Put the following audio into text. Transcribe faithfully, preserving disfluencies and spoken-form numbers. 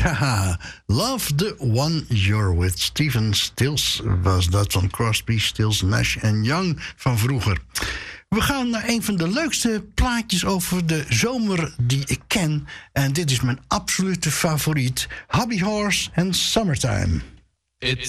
Ja, Love the One You're With. Stephen Stills was dat van Crosby, Stills, Nash en Young van vroeger. We gaan naar een van de leukste plaatjes over de zomer die ik ken. En dit is mijn absolute favoriet. Hobby Horse en Summertime. It's